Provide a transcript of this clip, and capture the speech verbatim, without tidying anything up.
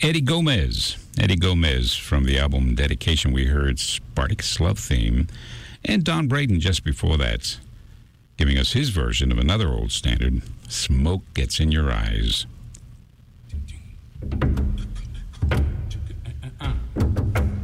Eddie Gomez. Eddie Gomez from the album Dedication. We heard Spartacus Love Theme. And Don Braden just before that, giving us his version of another old standard, Smoke Gets in Your Eyes.